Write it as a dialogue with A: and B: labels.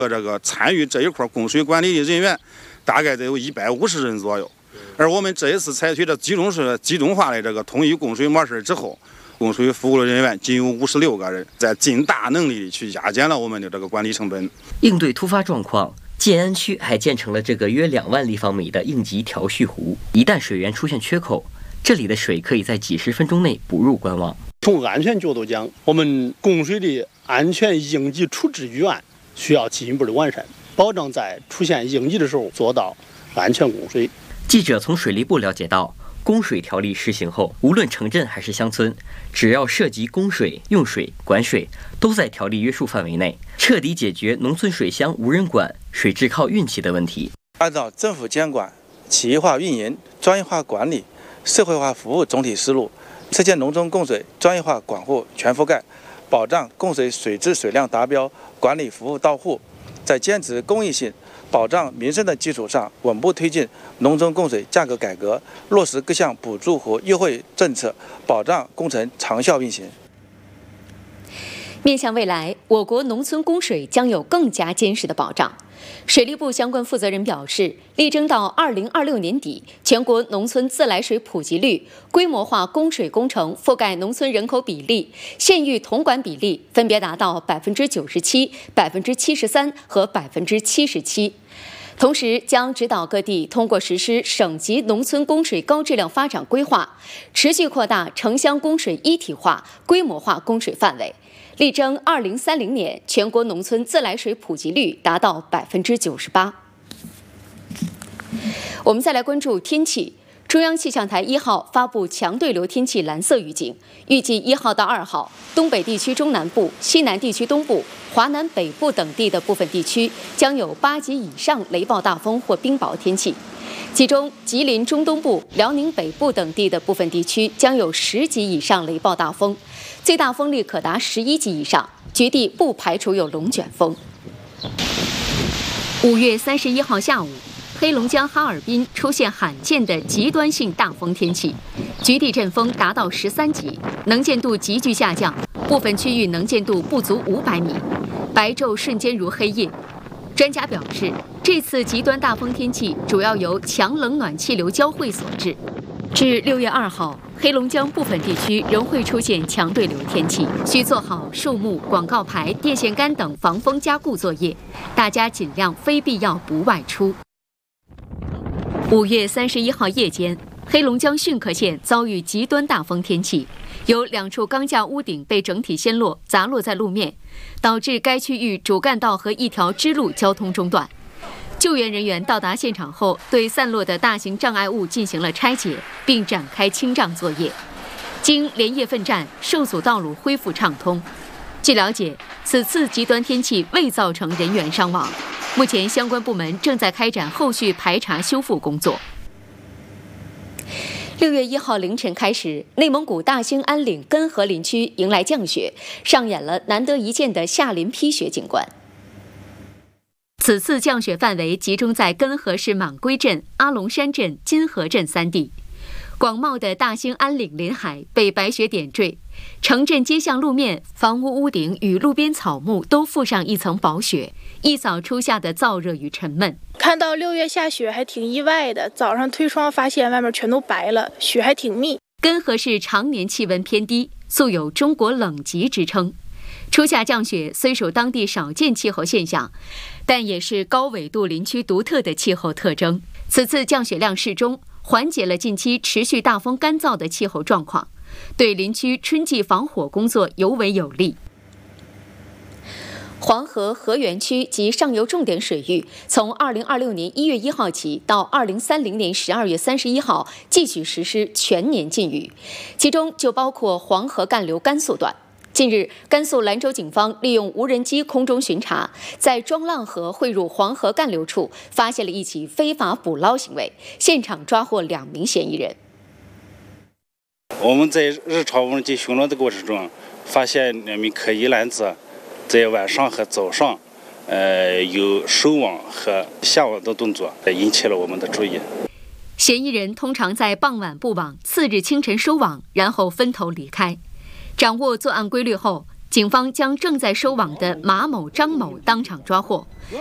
A: 这个参与这一块供水管理的人员大概得有150人左右。而我们这一次采取的集中化的这个统一供水模式之后，供水服务的人员仅有56个人，在尽大能力去压减了我们的这个管理成本。
B: 应对突发状况，建安区还建成了这个约2万立方米的应急调蓄湖，一旦水源出现缺口，这里的水可以在几10分钟内补入官网。
C: 从安全角度讲，我们供水的安全应急处置预案需要进一步的完善，保证在出现应急的时候做到安全供水。
B: 记者从水利部了解到，供水条例实行后，无论城镇还是乡村，只要涉及供水、用水、管水，都在条例约束范围内，彻底解决农村水乡无人管、水质靠运气的问题。
D: 按照政府监管、企业化运营、专业化管理、社会化服务总体思路，实现农村供水专业化管护全覆盖，保障供水水质水量达标，管理服务到户，在坚持公益性、保障民生的基础上，稳步推进农村供水价格改革，落实各项补助和优惠政策，保障工程长效运行。
E: 面向未来，我国农村供水将有更加坚实的保障。水利部相关负责人表示，力争到2026年底，全国农村自来水普及率、规模化供水工程覆盖农村人口比例、县域统管比例分别达到97%、73%和77%。同时，将指导各地通过实施省级农村供水高质量发展规划，持续扩大城乡供水一体化、规模化供水范围，力争2030年全国农村自来水普及率达到98%。我们再来关注天气。中央气象台1号发布强对流天气蓝色预警，预计1号到2号，东北地区中南部、西南地区东部、华南北部等地的部分地区将有8级以上雷暴大风或冰雹天气，其中吉林中东部、辽宁北部等地的部分地区将有10级以上雷暴大风，最大风力可达11级以上，局地不排除有龙卷风。5月31号下午，黑龙江哈尔滨出现罕见的极端性大风天气，局地阵风达到13级，能见度急剧下降，部分区域能见度不足500米，白昼瞬间如黑夜。专家表示，这次极端大风天气主要由强冷暖气流交汇所致。至6月2号，黑龙江部分地区仍会出现强对流天气，需做好树木、广告牌、电线杆等防风加固作业，大家尽量非必要不外出。5月31号夜间，黑龙江浚克县遭遇极端大风天气，有2处钢架屋顶被整体掀落，砸落在路面，导致该区域主干道和一条支路交通中断。救援人员到达现场后，对散落的大型障碍物进行了拆解，并展开清障作业。经连夜奋战，受阻道路恢复畅通。据了解，此次极端天气未造成人员伤亡。目前，相关部门正在开展后续排查修复工作。6月1号凌晨开始，内蒙古大兴安岭根河林区迎来降雪，上演了难得一见的下林披雪景观。此次降雪范围集中在根河市满归镇、阿龙山镇、金河镇3地。广袤的大兴安岭林海被白雪点缀，城镇街巷路面、房屋屋顶与路边草木都覆上一层薄雪，一扫初夏的燥热与沉闷。
F: 看到6月下雪还挺意外的，早上推窗发现外面全都白了，雪还挺密。
E: 根河市常年气温偏低，素有中国冷极之称。初夏降雪虽属当地少见气候现象，但也是高纬度林区独特的气候特征。此次降雪量适中，缓解了近期持续大风干燥的气候状况，对林区春季防火工作尤为有利。黄河河源区及上游重点水域从2026年1月1号起到2030年12月31号继续实施全年禁渔，其中就包括黄河干流甘肃段。近日，甘肃兰州警方利用无人机空中巡查，在庄浪河汇入黄河干流处发现了一起非法捕捞行为，现场抓获2名嫌疑人。
A: 我们在日常无人机巡逻的过程中，发现2名可疑男子在晚上和早上，有收网和下网的动作，引起了我们的注意。
E: 嫌疑人通常在傍晚布网，次日清晨收网，然后分头离开。掌握作案规律后， 警方将正在收网的马某、张某当场抓获。